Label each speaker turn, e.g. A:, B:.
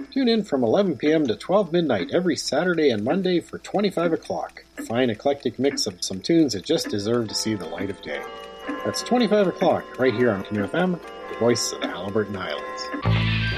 A: Tune in from 11 p.m. to 12 midnight every Saturday and Monday for 25 o'clock. A fine eclectic mix of some tunes that just deserve to see the light of day. That's 25 o'clock right here on Canoe FM, the voice of the Haliburton Islands.